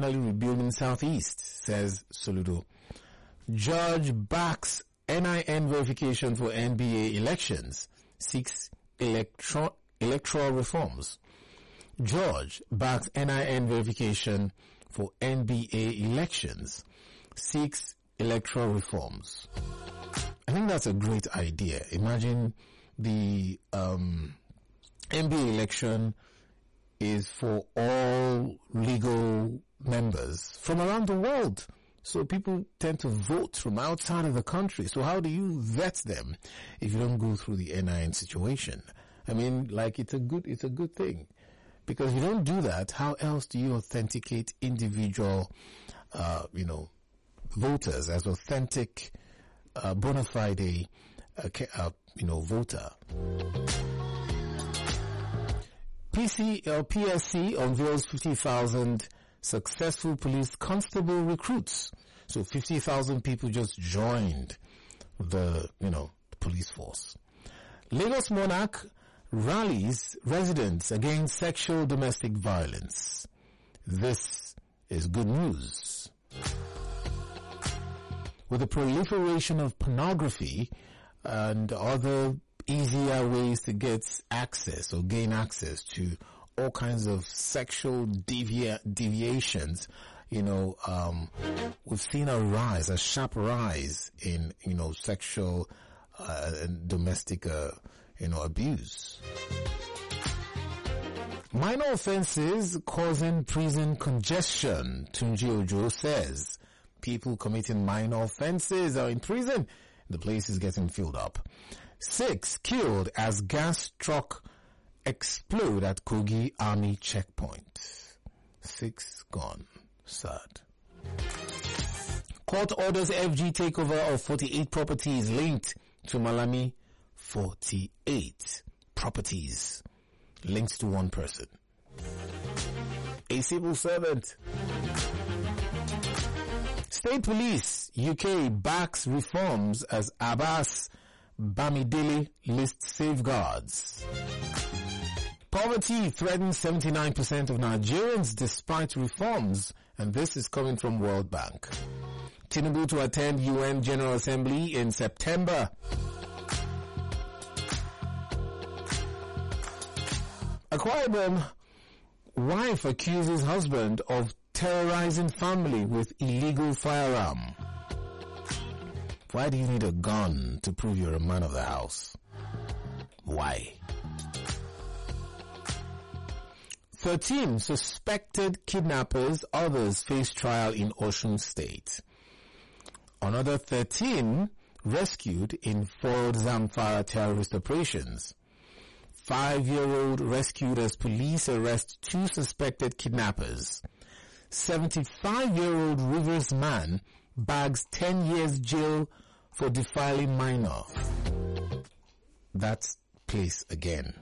finally rebuilding Southeast, says Soludo. Judge backs NIN verification for NBA elections, seeks electoral reforms. Judge backs NIN verification for NBA elections, seeks electoral reforms. I think that's a great idea. Imagine the NBA election is for all legal members from around the world. So people tend to vote from outside of the country. So how do you vet them if you don't go through the NIN situation? I mean, like, it's a good thing. Because if you don't do that, how else do you authenticate individual, voters as authentic, bona fide, voter? PSC unveils 50,000 successful police constable recruits. So 50,000 people just joined the police force. Lagos Monarch rallies residents against sexual domestic violence. This is good news. With the proliferation of pornography and other easier ways to get access or gain access to all kinds of sexual deviations, we've seen a sharp rise in, sexual and domestic, abuse. Minor offenses causing prison congestion, Tunji Ojo says. People committing minor offenses are in prison. The place is getting filled up. 6 killed as gas truck explode at Kogi Army checkpoint. 6 gone. Sad. Court orders FG takeover of 48 properties linked to Malami. 48 properties linked to one person. A civil servant. State Police UK backs reforms as Abbas Bamidele lists safeguards. Poverty threatens 79% of Nigerians despite reforms, and this is coming from World Bank. Tinubu to attend UN General Assembly in September. Akwa Ibom wife accuses husband of terrorizing family with illegal firearm. Why do you need a gun to prove you're a man of the house? Why? 13 suspected kidnappers, others face trial in Osun State. Another 13 rescued in foiled Zamfara terrorist operations. 5-year-old rescued as police arrest 2 suspected kidnappers. 75-year-old Rivers man bags 10 years jail for defiling minor. That place again.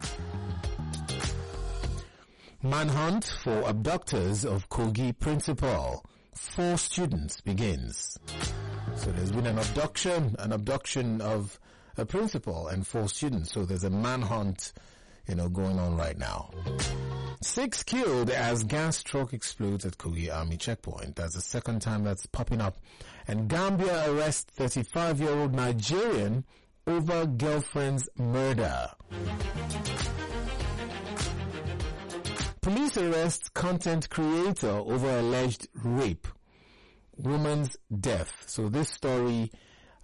Manhunt for abductors of Kogi principal. 4 students begins. So there's been an abduction of a principal and 4 students. So there's a manhunt, going on right now. 6 killed as gas truck explodes at Kogi Army checkpoint. That's the second time that's popping up. And Gambia arrests 35-year-old Nigerian over girlfriend's murder. Police arrest content creator over alleged rape. Woman's death. So this story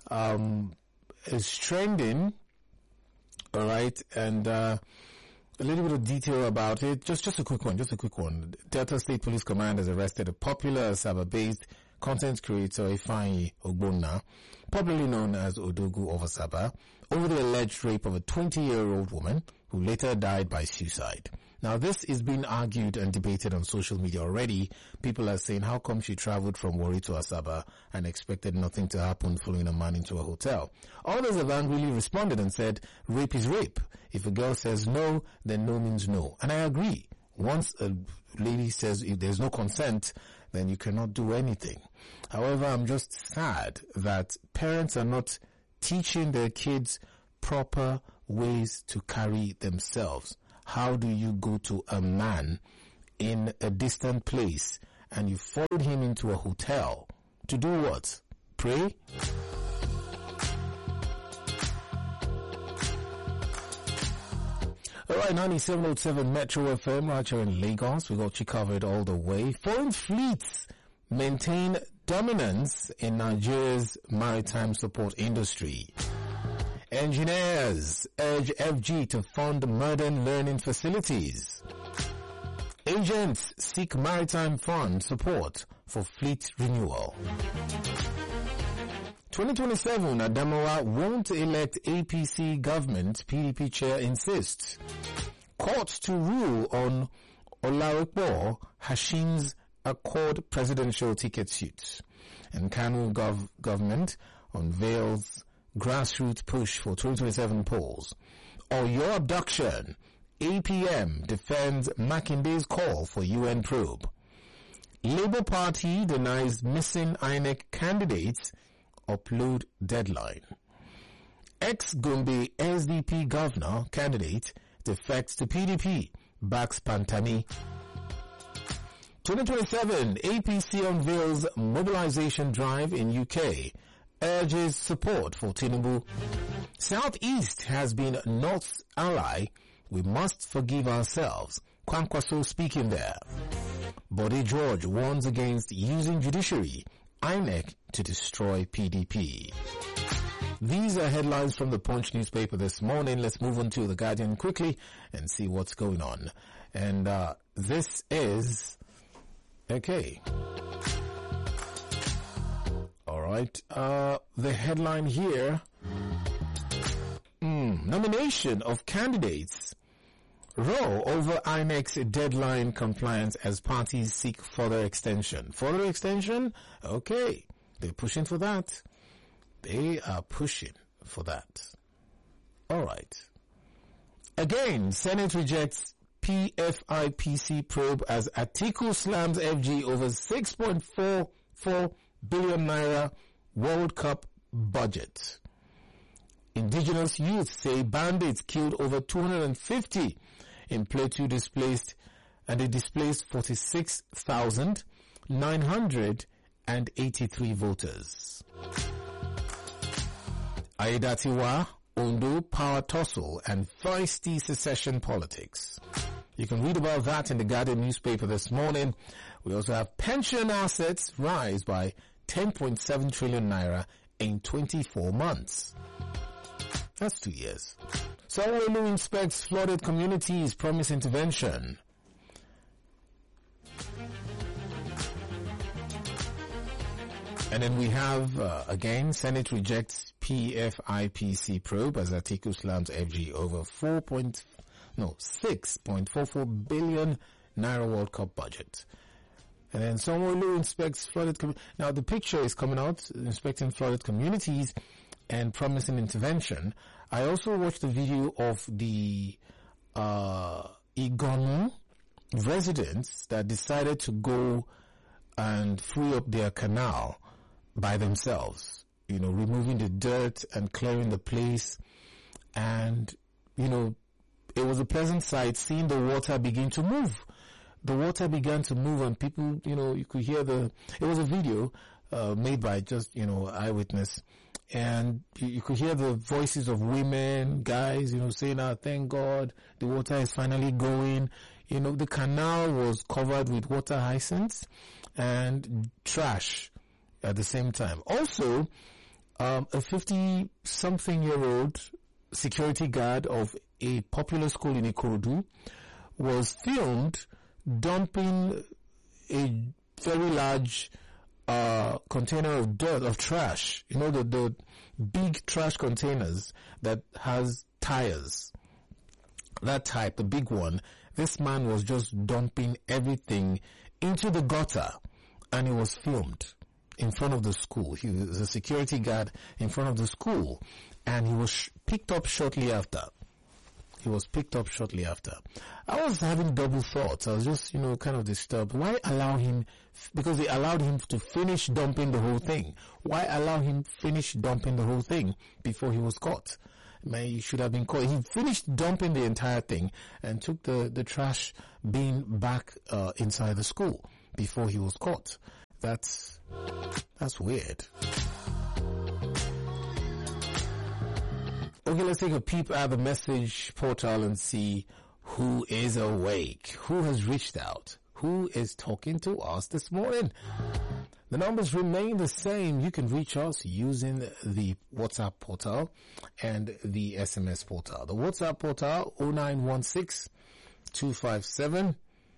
is trending. All right, and a little bit of detail about it. Just a quick one. Delta State Police Command has arrested a popular Asaba-based content creator, Ifeanyi Ogbonna, popularly known as Odogu of Asaba, over the alleged rape of a 20-year-old woman who later died by suicide. Now, this is being argued and debated on social media already. People are saying, how come she traveled from Warri to Asaba and expected nothing to happen following a man into a hotel? Others have angrily responded and said, rape is rape. If a girl says no, then no means no. And I agree. Once a lady says if there's no consent, then you cannot do anything. However, I'm just sad that parents are not teaching their kids proper ways to carry themselves. How do you go to a man in a distant place and you followed him into a hotel. To do what? Pray? Alright, 97.7 Metro FM right here in Lagos. We got you covered all the way. Foreign fleets maintain dominance in Nigeria's maritime support industry. Engineers urge FG to fund modern learning facilities. Agents seek maritime fund support for fleet renewal. 2027, Adamawa won't elect APC government, PDP chair insists. Court to rule on Olaripo Hashim's Accord presidential ticket suit. And Kanu government unveils grassroots push for 2027 polls. Or your abduction. APM defends Makinde's call for UN probe. Labour Party denies missing INEC candidates upload deadline. Ex-Gombe SDP governor candidate defects to PDP, backs Pantami. 2027, APC unveils mobilization drive in UK, urges support for Tinubu. Southeast has been North's ally. We must forgive ourselves. Kwankwaso speaking there. Bode George warns against using judiciary, INEC to destroy PDP. These are headlines from the Punch newspaper this morning. Let's move on to The Guardian quickly and see what's going on. And this is... okay. All right. The headline here... nomination of candidates row over INEC's deadline compliance as parties seek further extension. Further extension? Okay. They're pushing for that. They are pushing for that. All right. Again, Senate rejects PFIPC probe as Atiku slams FG over 6.44 billion naira World Cup budget. Indigenous youth say bandits killed over 250 in Plateau displaced, and they displaced 46,983 voters. Aidatiwa, Ondo, power tussle and feisty secession politics. You can read about that in the Guardian newspaper this morning. We also have pension assets rise by 10.7 trillion naira in 24 months. That's 2 years. Sanwo-Olu inspects flooded communities, promise intervention. And then we have, again, Senate rejects PFIPC probe as Atiku slams FG over 6.44 billion naira World Cup budget. And then Sanwo-Olu inspects flooded now the picture is coming out, inspecting flooded communities and promising intervention. I also watched the video of the Igonu residents that decided to go and free up their canal by themselves, you know, removing the dirt and clearing the place. And, you know, it was a pleasant sight seeing the water begin to move. The water began to move and people, you know, you could hear it was a video made by just, you know, eyewitness. And you could hear the voices of women, guys, you know, saying, thank God, the water is finally going. You know, the canal was covered with water hyacinths and trash at the same time. Also, a 50-something-year-old security guard of a popular school in Ikorodu was filmed dumping a very large container of dirt, of trash. You know, the big trash containers that has tires. That type, the big one. This man was just dumping everything into the gutter, and it was filmed in front of the school. He was a security guard in front of the school, and he was picked up shortly after. I was having double thoughts. I was just, you know, kind of disturbed. Why allow him, because they allowed him to finish dumping the whole thing. Why allow him finish dumping the whole thing before he was caught? He should have been caught. He finished dumping the entire thing and took the trash bin back inside the school. before he was caught. That's weird. Okay, let's take a peep at the message portal and see who is awake, who has reached out, who is talking to us this morning. The numbers remain the same. You can reach us using the WhatsApp portal and the SMS portal. The WhatsApp portal 0916 257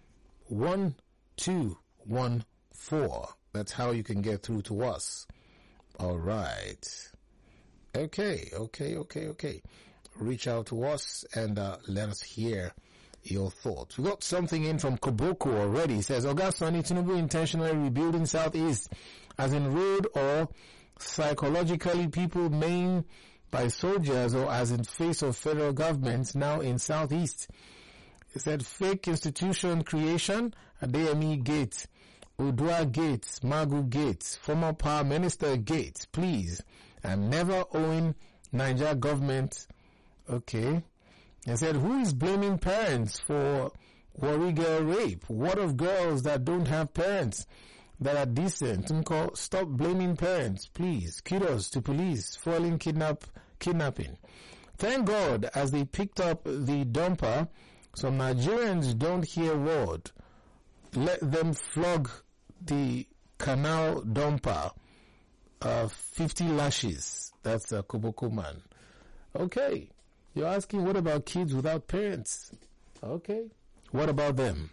1214. That's how you can get through to us. All right. Okay. Reach out to us and let us hear your thoughts. We got something in from Koboko already. It says, Oga Sani, Tinubu intentionally rebuilding Southeast as in road or psychologically people maimed by soldiers or as in face of federal government now in Southeast. It said fake institution creation, Adeyemi Gate, Udua Gate, Magu Gate, former Power Minister Gate, please. I'm never owing Niger government. Okay. He said, who is blaming parents for Warri girl rape? What of girls that don't have parents that are decent? Stop blaming parents, please. Kudos to police foiling kidnapping. Thank God, as they picked up the dumper, some Nigerians don't hear word. Let them flog the canal dumper. 50 lashes. That's a Koboko man. Okay. You're asking, what about kids without parents? Okay. What about them?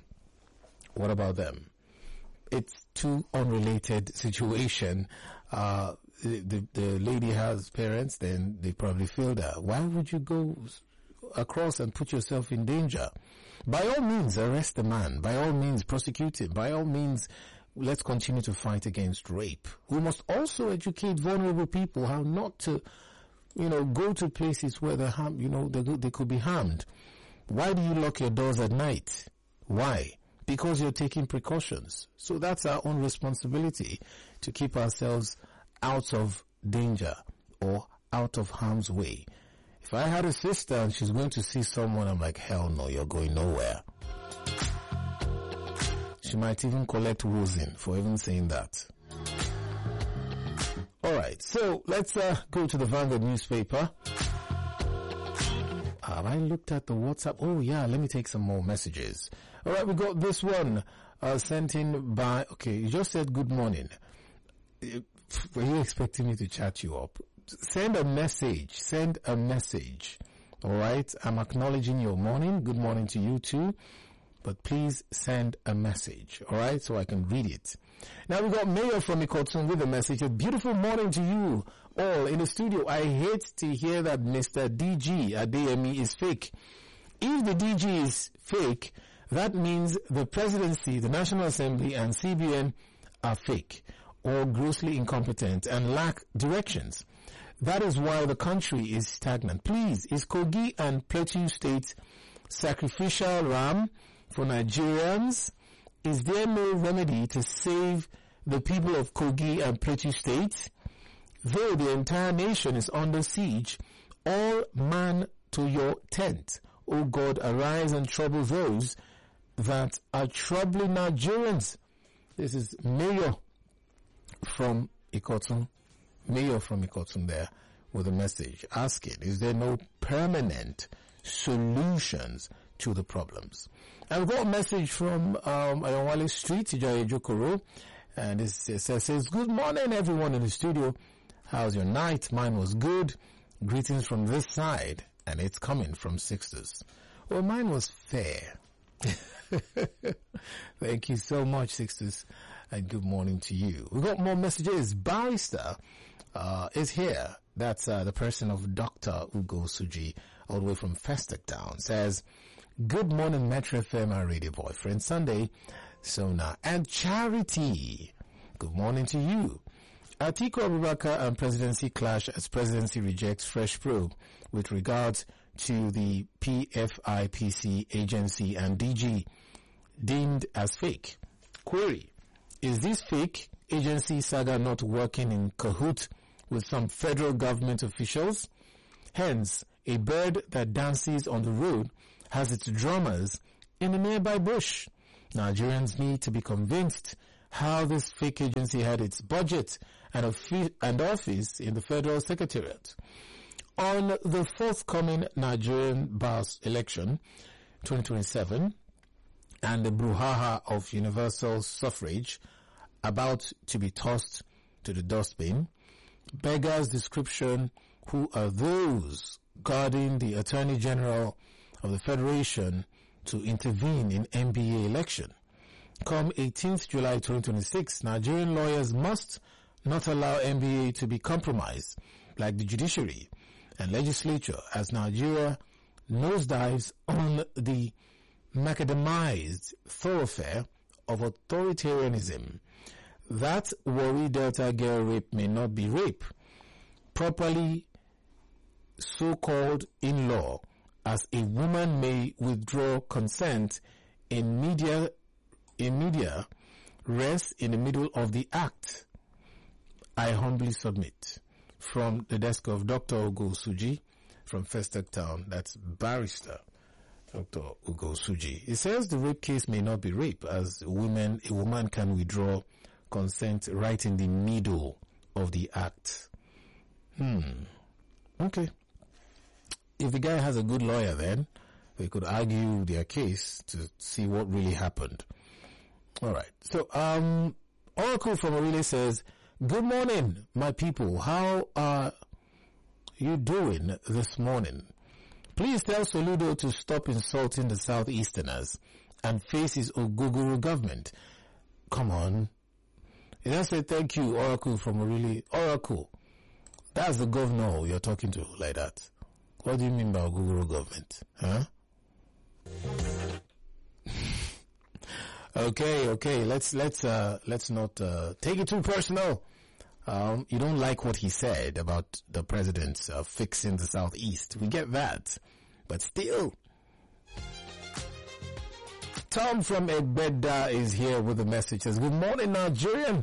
It's too unrelated situation. The lady has parents, then they probably failed her. Why would you go across and put yourself in danger? By all means, arrest the man. By all means, prosecute him. By all means, let's continue to fight against rape. We must also educate vulnerable people how not to, go to places where they could be harmed. Why do you lock your doors at night? Why? Because you're taking precautions. So that's our own responsibility to keep ourselves out of danger or out of harm's way. If I had a sister and she's going to see someone, I'm like, hell no, you're going nowhere. She might even collect Rosin for even saying that. Alright, so let's go to the Vanguard newspaper. Have I looked at the WhatsApp? Oh yeah, let me take some more messages. Alright, we got this one sent in by... Okay, you just said good morning. Were you expecting me to chat you up? Send a message. Alright, I'm acknowledging your morning. Good morning to you too. But please send a message, alright, so I can read it. Now we got Mayor from Ikotun with a message. A beautiful morning to you all in the studio. I hate to hear that Mr. DG Adeyemi is fake. If the DG is fake, that means the presidency, the National Assembly and CBN are fake or grossly incompetent and lack directions. That is why the country is stagnant. Please, is Kogi and Plateau State sacrificial ram for Nigerians? Is there no remedy to save the people of Kogi and Plateau State? Though the entire nation is under siege, all man to your tent. O God, arise and trouble those that are troubling Nigerians. This is Mayor from Ikotun. Mayor from Ikotun there with a message asking, is there no permanent solutions to the problems? I've got a message from Ayonwale Street, Ijaye Jokoro, and it says, good morning everyone in the studio. How's your night? Mine was good. Greetings from this side, and it's coming from Sixtus. Well, mine was fair. Thank you so much, Sixtus, and good morning to you. We've got more messages. Barrister is here. That's the person of Dr. Ugo Suji, all the way from Festac Town, says, good morning, Metro FM, our radio boyfriend, Sunday, Sona, and Charity. Good morning to you. Atiku Abubakar and presidency clash as presidency rejects fresh probe with regards to the PFIPC agency and DG deemed as fake. Query, is this fake agency saga not working in cahoot with some federal government officials? Hence, a bird that dances on the road has its drummers in a nearby bush. Nigerians need to be convinced how this fake agency had its budget and office in the Federal Secretariat. On the forthcoming Nigerian Bars election 2027 and the brouhaha of universal suffrage about to be tossed to the dustbin, beggars description who are those guarding the Attorney General of the Federation to intervene in NBA election. Come 18th July 2026, Nigerian lawyers must not allow NBA to be compromised like the judiciary and legislature as Nigeria nosedives on the macadamized thoroughfare of authoritarianism. That Warri Delta girl rape may not be rape, properly so-called in law, as a woman may withdraw consent in media rests in the middle of the act. I humbly submit. From the desk of Dr. Ugo Suji from Festac Town, that's Barrister Dr. Ugo Suji. It says the rape case may not be rape, as a woman can withdraw consent right in the middle of the act. Okay. If the guy has a good lawyer, then they could argue their case to see what really happened. All right. So, Oracle from Orile says, "Good morning, my people. How are you doing this morning? Please tell Soludo to stop insulting the Southeasterners and face his Oguguru government." Come on. He just said, "Thank you, Oracle from Orile." Oracle, that's the governor you're talking to like that. What do you mean by Oguguru government? Huh? Okay. Let's not take it too personal. You don't like what he said about the president fixing the Southeast. We get that, but still. Tom from Egbeda is here with a message. Says, "Good morning, Nigerian.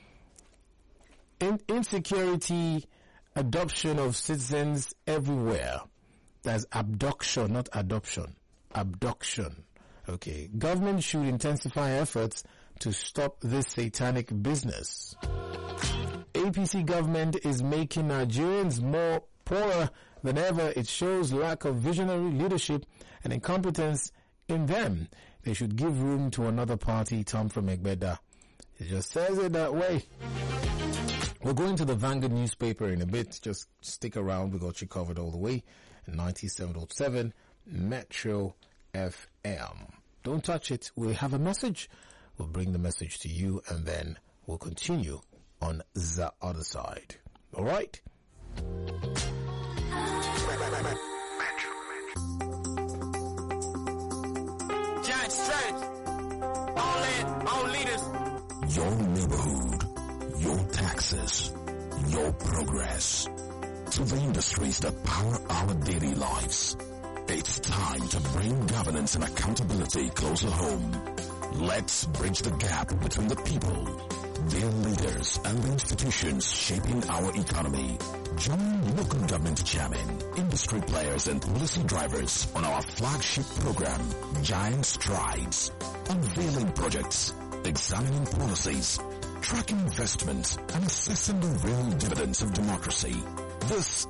Insecurity, adoption of citizens everywhere." That's abduction, not adoption. Abduction. Okay. Government should intensify efforts to stop this satanic business. APC government is making Nigerians more poorer than ever. It shows lack of visionary leadership and incompetence in them. They should give room to another party. Tom from Egbeda. It just says it that way. We're going to the Vanguard newspaper in a bit. Just stick around. We got you covered all the way. 97.7 Metro FM. Don't touch it. We'll have a message. We'll bring the message to you, and then we'll continue on the other side. All right? Giant strength. All in, all leaders. Your neighborhood, your taxes, your progress. To the industries that power our daily lives. It's time to bring governance and accountability closer home. Let's bridge the gap between the people, their leaders, and the institutions shaping our economy. Join local government chairmen, industry players, and policy drivers on our flagship program, Giant Strides. Unveiling projects, examining policies, tracking investments, and assessing the real dividends of democracy. This